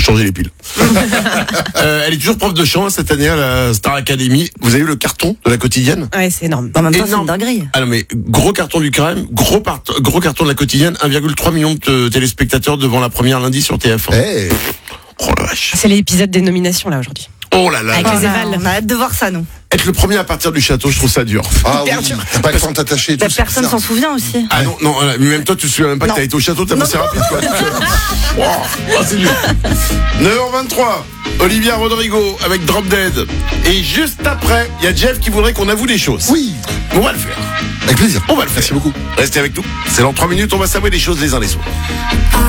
changer les piles. Elle est toujours prof de chant cette année à la Star Academy. Vous avez vu le carton de la quotidienne? Ouais, c'est énorme. En même temps, c'est Énorme. une dinguerie. Ah non mais gros carton du crème, gros carton de la quotidienne, 1,3 million de téléspectateurs devant la première lundi sur TF1. Hey. Oh la vache. C'est l'épisode des nominations là aujourd'hui. Oh là là. Avec les évals. On a hâte de voir ça, nous. Être le premier à partir du château, je trouve ça dur. Ah oui, t'as pas le temps de t'attacher et tout. La personne s'en souvient aussi. Ah non, non, mais même toi, tu te souviens même pas que Non. t'as été au château, t'as passé rapide, quoi. Oh, c'est dur. 9h23, Olivia Rodrigo avec Drop Dead. Et juste après, il y a Jeff qui voudrait qu'on avoue des choses. Oui, On va le faire. avec plaisir. On va le faire. Merci beaucoup. Restez avec nous. C'est dans 3 minutes, on va s'avouer des choses les uns les autres.